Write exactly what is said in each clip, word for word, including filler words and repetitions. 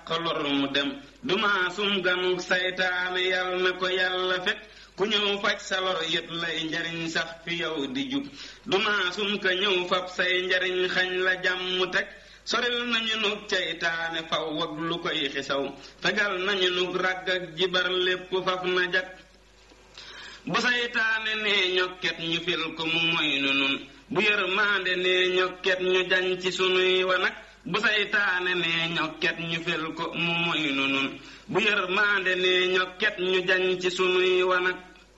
lor mu dem du maasum ganuk saytaane yal na ko yàlla fekk ku ñëw faj sa lor yët lay njariñ sax fi yow di jub du maasum ka ñëw fab say njariñ xañ la jàmm teg soril nañu nug ceytaane faw wag lu koy xisaw fegal nañu nug ragg ak jibar lépp faf na jag bu saytaane nee ñokket ñu fil ko mu moy nu nun bu yërmaande nee ñokket ñu jañ ci sunuy wanag bu saytaane nee ñokket ñu fil ko mu moy nu nun bu yërmaande nee ñokket ñu jañ ci sunuy wanag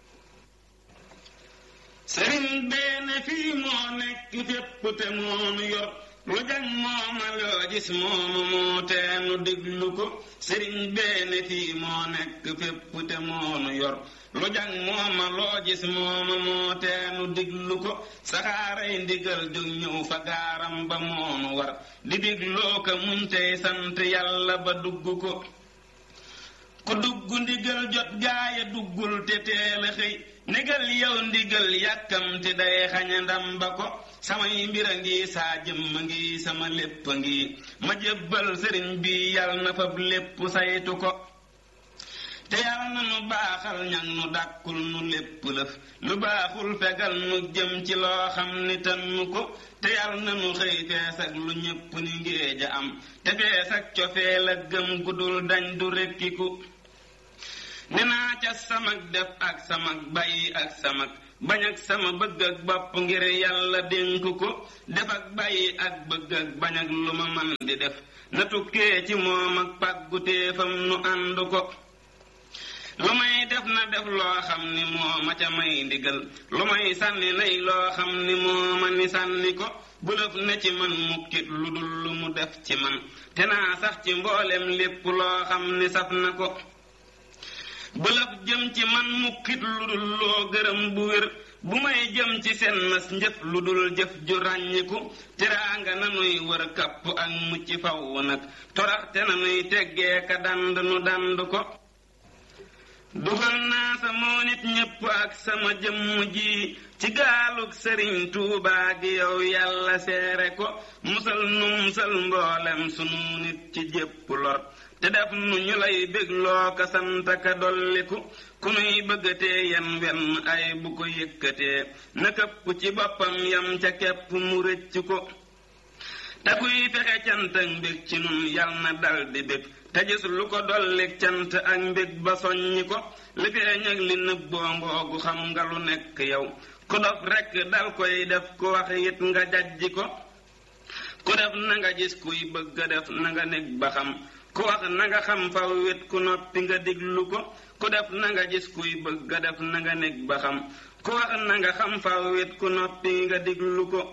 sëriñ beene fii moo nekk fépp te moonu yor lu jañ mooma loo gis mooma moo teenu diglu ko sëriñ beene fii moo nekk fépp te moonu yor lu jañ mooma loo gis mooma moo teenu diglu ko saxaaray ndigal jóg ñëw fa gaaram ba moonu war di digloo ko muñ tey sant yàlla ba dugg ko ku dugg ndigal jot gaaya duggul te teel a xëy ndigal yow ndigal yàkkamte day xaña ndam ba ko samay mbir a ngi saa jëmm a ngi sama lépp a ngi ma jébbal sëriñ bi yal na fab lépp saytu ko te yal na nu baaxal ñag nu dàkkul nu lépp lëf lu baaxul fegal nu jëm ci loo xam ni tan nu ko te yal na nu xëy fees ak lu ñépp ni ngéeja am te fees ak cofeel ak gëm gudul dañ du rekkiku ne naa ca samak def ak samak bàyyi ak samak bañ ak sama bëgg ak bopp ngir yàlla dénk ko def ak bàyyi ak bëgg ak bañ ak lu ma man di def na tukkee ci moom ak pàggutéefam nu ànd ko lu may def na def loo xam ni moo ma ca may ndigal lu may sànni nay loo xam ni moo ma ni sànni ko bu lëf ne ci man mukkit lu dul lu mu def ci man te naa sax ci mboolem lépp loo xam ni saf na ko bëlëf jëm ci man mukkit lu dul loo gërëm bu wér bu may jëm ci seen nas njëf lu dul jëf ju ràññiku teraanga nanuy wër kapp ak mucc faw nag toraxte nanuy teggee ka dand nu dand ko dugal naa sa moo nit ñépp ak sama jëmm ji ci gaalug sëriñ Tuubaa gi yow yàlla seere ko musal nu musal mboolem sunu nit ci jépp lor te def nu ñu lay bégloo ka sant ka dolliku ku nuy bëggatee yem wenn ay bu ko yëkkatee na këpp ci boppam yam ca kepp mu rëcc ko te kuy fexe cant ak mbég ci nun yal na dal di bég te gis lu ko dollik cant ak mbég ba soññi ko li feeñ ak li nëbboo ngoogu xam nga lu nekk yow ku dof rekk dal koy def ku wax it nga jajji ko ku def na nga gis kuy bëgg a def na nga nekk ba xam ku wax na nga xam faw wet ku noppi nga diglu ko ku def na nga gis kuy bëgg a def na nga nekk ba xam ku wax na nga xam faw wet ku noppi nga diglu ko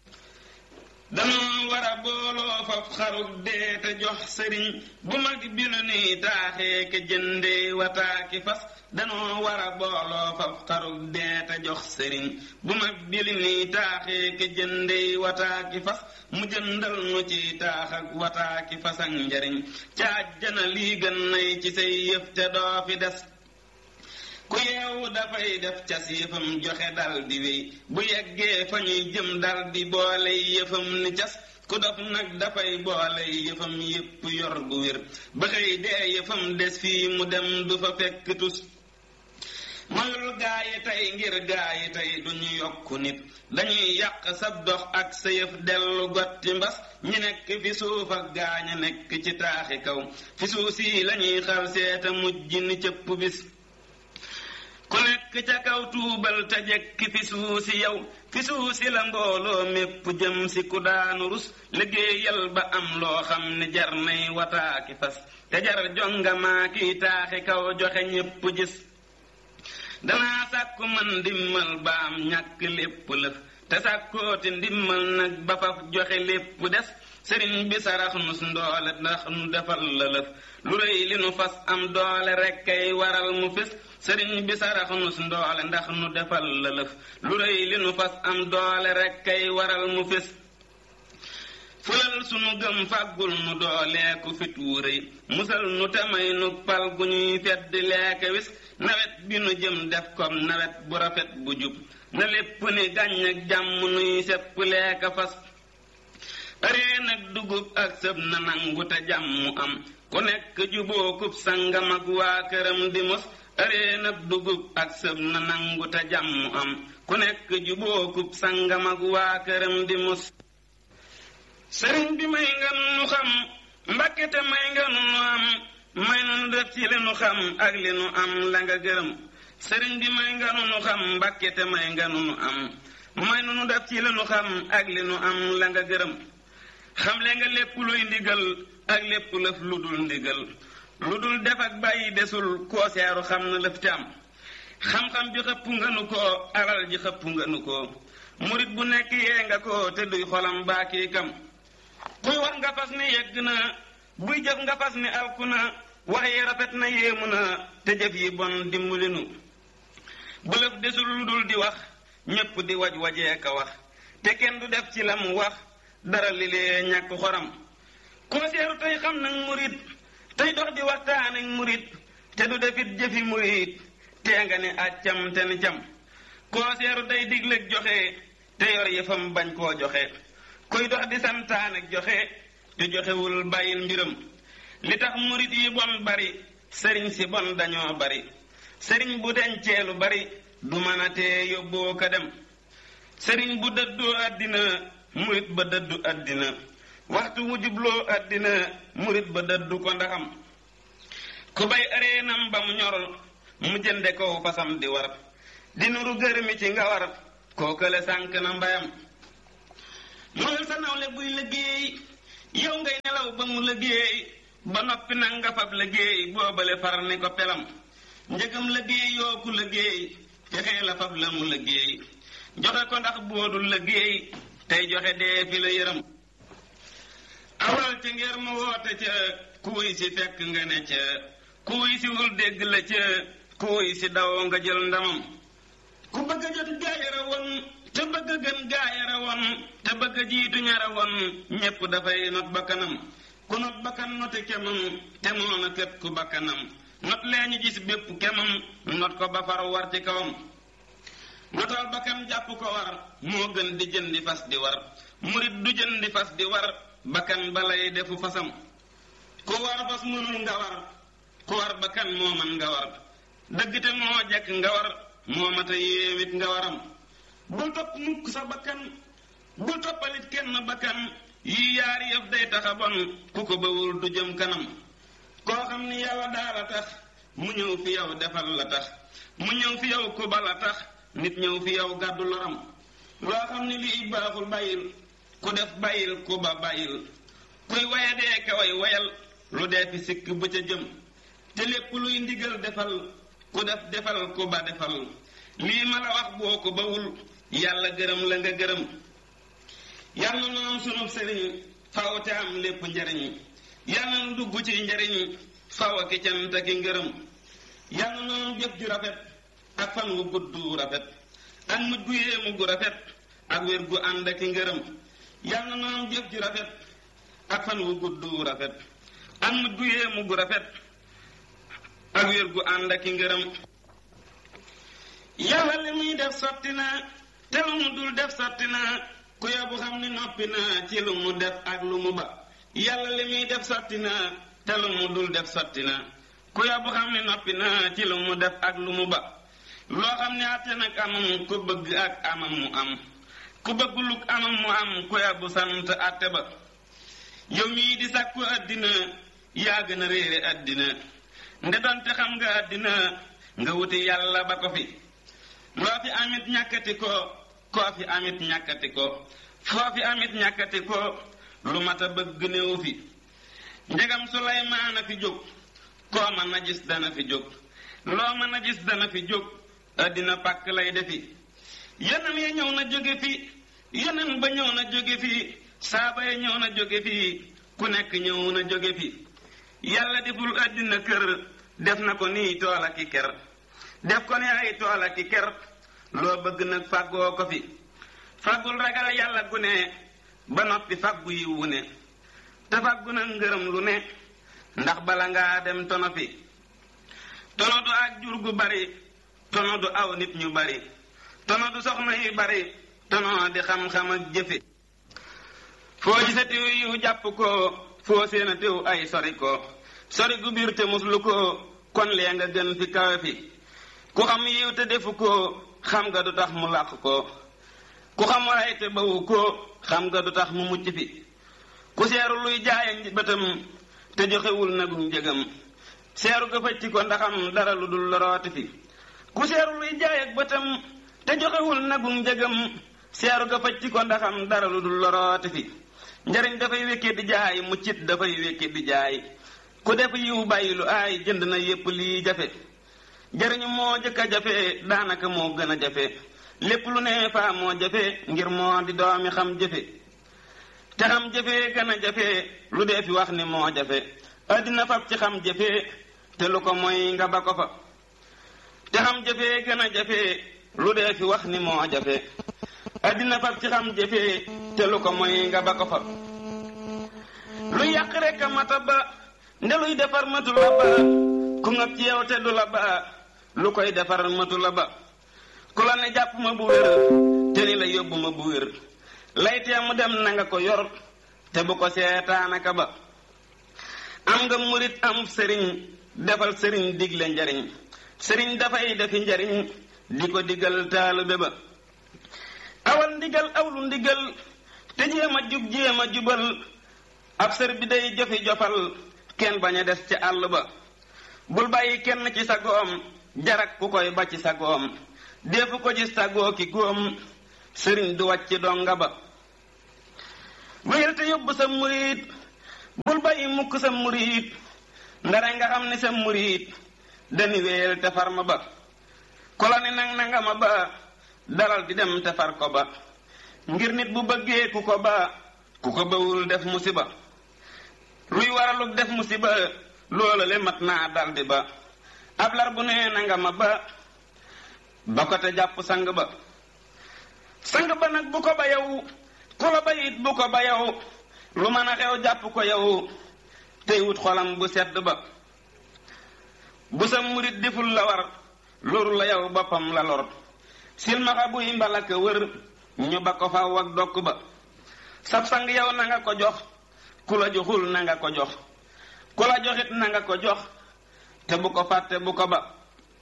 danoo war a booloo fab xarug dee te jox sëriñ bu mag bi nu nuy taaxee ke jëndee wataaki fas danoo war a booloo fab xarug dee te jox sëriñ bu mag bi lu nuy taaxee ke jëndee wataaki fas mu jëndal nu ci taax ak wataaki fas ak njariñ ca àjjana lii gën nay ci say yëf te doo fi des ku yeewu dafay def cas yëfam joxe dal di wéy bu yeggee fa ñuy jëm dal di boole yëfam ni cas ku dof nag dafay boole yëfam yépp yor bu wér ba xëy dee yëfam des fii mu dem du fa fekk tus mayul gaayi tey ngir gaayi tey duñu yokku nit dañuy yàq sab dox ak sa yëf dellu gotti mbas ñi nekk fi suuf ak gaaña nekk ci taaxi kaw fi suuf si lañuy xal seeta mujj ni cëpp bis ku nekk ca kaw tuubal te jekki fi suuf si yow fi suuf si la mbooloo mépp jëm si ku daanu rus liggéeyal ba am loo xam ne jar nay wataaki fas te jar jongamaa kiy taaxi kaw joxe ñépp gis danaa sàkku man ndimmal ba am ñàkk lépp lëf te sàkkooti ndimmal nag ba faf joxe lépp des sëriñ bi sarax nu ndoole ndax nu defal la lëf lu rëy li nu fas am doole rekk kay waral mu fés sëriñ bi sarax nu ndoole ndax nu defal la lëf lu rëy li nu fas am doole rekk kay waral mu fés fulal sunu gëm fàggul nu dooleeku fit wu rëy musal nu tamay nu pal gu ñuy fedd leeke wis nawet bi nu jëm def kom nawet bu rafet bu jub na lépp ni gàññ ak jàmm nuy sepp leeka fas aree nag dugub ak sëb na nangu te jàmm am ku nekk jubookub sangam ak waa këram di mos aree nag dugub ak sëb na nangu te jàmm am ku nekk jubookub sangam ak waa këram di mos sëriñ bi may nga nu xam Mbàkke te may nga nu am may nu def ci li nu xam ak li nu am la nga gërëm sëriñ bi may nga nu xam Mbàkke te may nga nu am may nu def ci li nu xam ak li nu am la nga gërëm xamle nga lépp luy ndigal ak lépp lëf lu dul ndigal lu dul def ak bàyyi desul koo seeru xam na lëf ci am xam-xam bi xëpp nga nu ko alal ji xëpp nga nu ko murit bu nekk yee nga ko te duy xolam baakii kam kuy wax nga fas ni yegg na buy jëf nga fas ni alku na wax yi rafet na yéemu na te jëf yi bon dimbali nu bu lëf desul lu dul di wax ñépp di waj wajee ka wax te kenn du def ci la mu wax dara li lee ñàkk xoram koo seeru tey xam nag murit tey dox di waxtaan ak murit te du defit jëfi murit tee nga ne accam te ni cam koo seeru day digleeg joxe te yor yëfam bañ koo joxe kuy dox di santaan ak joxe te joxewul bàyyil mbiram li tax murit yi bon bari sëriñ si bon dañoo bari sëriñ bu dencee lu bari du mën a tee yóbboo ka dem sëriñ bu dëddoo àddina murit ba dëddu àddina waxtu wu jubloo àddina murit ba dëddu ko ndaxam ku bay areenam ba mu ñor mu jënde kow fasam di war di nuru gërëmi ci nga war kookale sànk na mbayam mooy sa nawle buy liggéey yow ngay nelaw ba mu liggéey ba noppi nag nga fab liggéey boobale far ni ko pelam njëgam liggéey yoo ku liggéey fexee la fab la mu liggéey joxe ko ndax boodul liggéey tey joxe dee fi la yërëm awal ci ngir mu woote ca kuy si fekk nga ne ca kuy si wul dégg la ca kuy si daw nga jël ndamam ku bëgg a jot gaayara woon te bëgg a gën gaayara woon te bëgg a jiitu ñara woon ñépp dafay not bakkanam ku not bakkan note kemam te moona képp ku bakkanam not lee ñu gis bépp kemam not ko ba far war ci kawam notal bakkan jàpp ko war moo gën di jëndi fas di war murit du jëndi fas di war bakkan balay defu fasam ku war fas mënul nga war ku war bakkan moo man nga war dëgg te moo jekk nga war moo mata yéewit nga waram bul topp mukk sa bakkan bul toppalit kenn bakkan yi yaari yëf day taxa bon ku ko bawul du jëm kanam koo xam ni yow daala tax mu ñëw fi yow defal la tax mu ñëw fi yow ku bala tax nit ñëw fi yow gàddu loram loo xam ni lii baaxul bàyyil ku def bàyyil ku ba bàyyil kuy waye dee ka way wayal lu dee fi sikk ba ca jëm te lépp luy ndigal defal ku def defal ku ba defal lii ma la wax boo ko bawul yàlla gërëm la nga gërëm yàlla na am sunub sëriñ faw te am lépp njariñ yàlla na dugg ci njariñ faw ak cant ak ngërëm yàlla na am jëf ju rafet ak fan wu gudd rafet ak mujj gu yéemu gu rafet ak wér gu ànd ak ngërëm yàlla na am jëf ju rafet ak fan wu gudd rafet ak mujj gu yéemu gu rafet ak wér gu ànd ak ngërëm yàlla li muy def sotti na te lu mu dul def sotti na ku yabu xam ni noppi na ci lu mu def ak lu mu ba yàlla li muy def sotti na te lu mu dul def sotti na ku yabu xam ni noppi na ci lu mu def ak lu mu ba loo xam ne àtte nag amam ku bëgg ak amam mu am ku bëgguluk amam mu am ku yabu sant àtte ba yow mii di sàkku àddina yaa gën a réere àddina nde doonte xam nga àddina nga wuti yàlla ba ko fi loo fi amit ñàkkati ko koo fi amit ñàkkati ko foo fi amit ñàkkati ko lu mat a bëgg néew fi njegam Suleymaan a fi jóg koo mën a gis dana fi jóg loo mën a gis dana fi jóg àddina pàkk lay defi yeneen ya ñëw na jóge fi yeneen ba ñëw na jóge fi saaba ya ñëw na jóge fi ku nekk ñëw na jóge fi yàlla deful àddina kër def na ko nii tool ak i ker def ko ni ay tool ak i ker loo bëgg nag fàggoo ko fi fàggul ragal yàlla gu ne ba noppi fàggu yi wu ne te fàggu nag ngërëm lu ne ndax bala ngaa dem tono fi tono du ak jur gu bari tono du aw nit ñu bari tono du soxna yu bari tono di xam-xam ak jëfe foo gisatiw yu jàpp ko foo séenatiw ay sori ko sori gu biir te muslu ko kon lee nga gën fi kawe fi ku xam yiw te defu ko xam nga du tax mu làq ko ku xam ray te bawu ko xam nga du tax mu mucc fi ku seeru luy jaaya bëtam te joxewul nagum njëgam seeru ga fëcc ko ndaxam dara lu dul lorooti fi ku seeru luy jaay ak bëtam te joxewul nagum njëgam seeru ga fëcc ko ndaxam dara lu dul lorooti fi njariñ dafay wékke di jaay muccit dafay wékke di jaay ku def yiw bàyyi lu aay jënd na yépp lii jafe jariñu moo jëkk a jafe daanaka moo gën a jafe lépp lu ne faa moo jafe ngir moo di doomi xam jafe te xam jafe gën a jafe lu dee fi wax ni moo jafe addina fab ci xam jafe te lu ko mooy nga ba ko fa te xam jafe gën a jafe lu dee fi wax ni moo jafe addina fab ci xam jafe te lu ko mooy nga ba ko fa lu yàq rek a mata ba nde luy defar matu la ba ku ngab ci yow te du la ba lu koy defar matu la ba ku la ne jàpp ma bu wér te ni la yóbbu ma bu wér lay tee mu dem na nga ko yor te bu ko seetaanaka ba am nga murit am sëriñ defal sëriñ digle njariñ sëriñ dafay defi njariñ di ko digal taalibe ba awal ndigal awlu ndigal te jéem a jub jéem a jubal ab sër bi day jofi jofal kenn bañ a des ca àll ba bul bàyyi kenn ci sa goom jarak ku koy ba ci sa goom defu ko gis sa goo ki góom sëriñ du wàcc donga ba wéyal te yóbbu sa murit bul bàyyi mukk sa murit ndare nga xam ne sa murit dani wéyal te far ma ba kola ni nang nanga ma ba dalal di dem te far ko ba ngir nit bu bëggee ku ko ba ku ko bawul def musiba luy waralug def musiba loola le mat naa daldi ba ab lar bu nee nanga ma ba ba ko te jàpp sang ba sang ba nag bu ko ba yow ku la ba it bu ko ba yow lu mën a xew jàpp ko yow tey wut xolam bu sedd ba bu sa murit deful la war loru la yow boppam la lor silmaxa buy mbalaka wër ñu ba ko faw ak dokk ba sab sang yow na nga ko jox ku la joxul na nga ko jox ku la joxit na nga ko jox te bu ko fàtte bu ko ba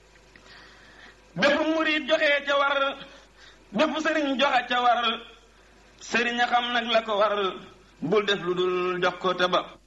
bépp murit joxee ca war bépp sëriñ joxe ca war sëriñ a xam nag la ko war bul def lu dul jox ko te ba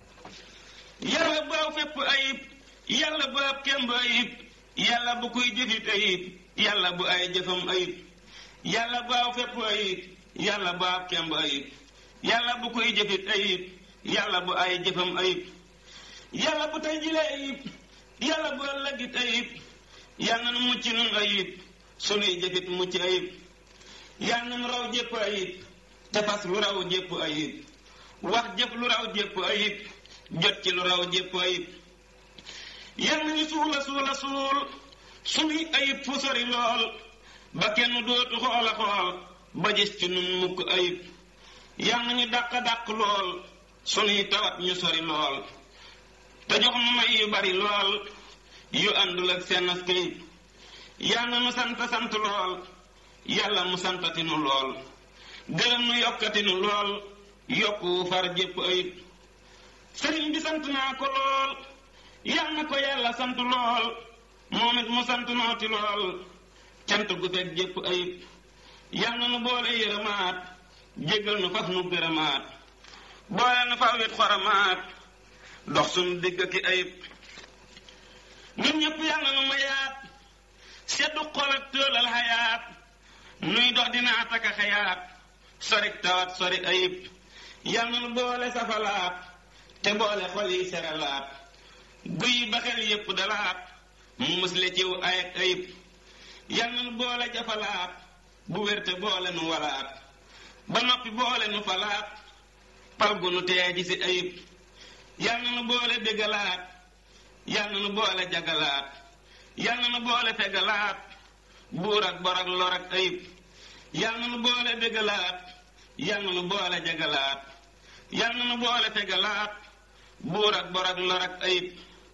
yàlla baaw fépp ayib yàlla bu ab kemb ayib yàlla bu kuy jëfit ayib yàlla bu ay jëfam ayib yàlla baaw fépp ayib yàlla bu ab kemb ayib yàlla bu kuy jëfit ayib yàlla bu ay jëfam ayib yàlla bu tey jile ayib yàlla bu ëllëgit ayib yàlla nu mucc nun ayib sunuy jëfit mucc ayib yàlla nu raw jépp ayib te fas lu raw jépp ayib wax jëf lu raw jépp ayib jot ci lu raw jépp ayib yàlla nañu suula suula suul sunuy ayib fu sori lool ba kenn dootu xoola xool ba gis ci nun mukk ayib yàlla nañu dàq dàq lool sunuy tawat ñu sori lool te jox nu may yu bari lool yu àndul ak seen askayib yàlla nu sant sant lool yàlla mu santati nu lool gërëm nu yokkati nu lool yokku far jépp ayib sëriñ bi sant naa ko lool yàlla na ko yàlla sant lool moom it mu sant nooti lool cant gu fekk jépp ayib yàlla na nu boole yërëmaat jéggal nu faf nu gërëmaat boole nu fawit xoramaat dox sunu digg ki ayib ñun ñëpp yàlla nu mayaat seddu xol ak tëolal xayaat nuy dox dina taka xayaat sorik tawat sori ayib yàlla nu boole safalaat te boole xol yi seralaat guy ba xel yépp dalaat mu musle ciw ay ak ayib yàlla nu boole jafalaat bu wérte boole nu walaat ba noppi boole nu falaat pal gu nu tee ji si ayib yàlla nu boole dégalaat yàlla nu boole jagalaat yàlla nu boole tegalaat buur ak bor ak lor ak ayib yàlla nu boole dégalaat yàlla nu boole jagalaat yàlla nu boole tegalaat buur ak bor ak lor ak ayib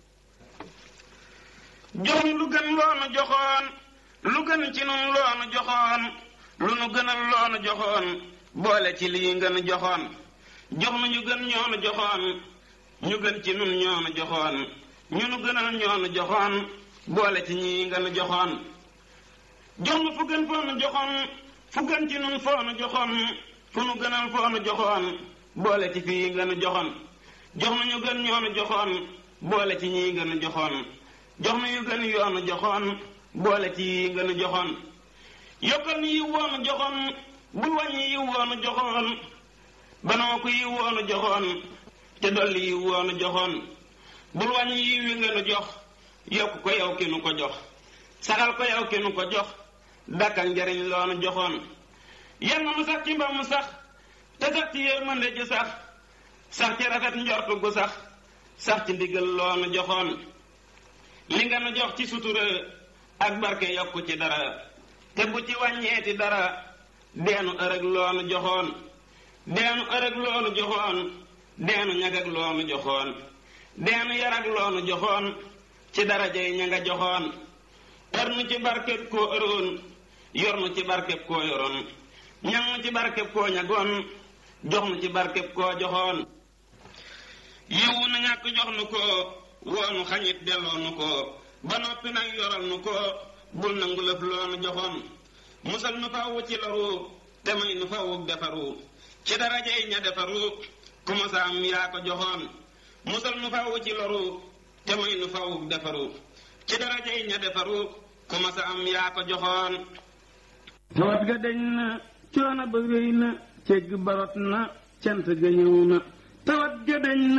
jox nu lu gën loonu joxoon lu gën ci nun loonu joxoon lu nu gënal loonu joxoon boole ci lii ngeen joxoon jox nu ñu gën ñoonu joxoon ñu gën ci nun ñoonu joxoon ñu nu gënal ñoonu joxoon boole ci ñii nga nu joxoon jox nu fu gën foo nu joxoon fu gën ci nun foo nu joxoon fu nu gënal foo nu joxoon boole ci fii nga nu joxoon jox nu ñu gën ñoonu joxoon boole ci ñii nga nu joxoon jox nu ñu gën yoonu joxoon boole ci yii nga nu joxoon yokkal ni yiw woonu joxoon bul wàññi yiw woonu joxoon banoo ko yiw woonu joxoon te dolli yiw woonu joxoon bul wàññi yiw wi nga nu jox yokk ko yow ki nu ko jox saxal ko yow ki nu ko jox dakkal njariñ loonu joxoon yal na mu sax ci mba mu sax te sax ci yërmande ji sax sax ci rafet njortu gu sax sax ci ndigal loonu joxoon li nga nu jox ci sutura ak barke yokku ci dara te bu ci wàññeeti dara deenu ërëg loonu joxoon deenu ërëg loonu joxoon deenu ñagag loonu joxoon deenu yarag loonu joxoon ci darajay ña nga joxoon ër nu ci barkeb koo ëroon yor nu ci barkeb koo yoroon ñag nu ci barkeb koo ñagoon jox nu ci barkeb koo joxoon yiwu na ñàkk jox nu ko woonu xañit delloo nu ko ba noppi nag yoral nu ko bul nangu lëf loonu joxoon musal nu fawwu ci loru te may nu fawwu defaru ci darajay ña defaru ku masa am yaa ko joxoon musal nu fawwu ci loru te may nu fawwu defaru ci darajay ña defaru ku masa am yaa ko joxoon tawat ga deñ na coono ba wéy na cegg barot na cant ga ñëw na tawat ga deñ na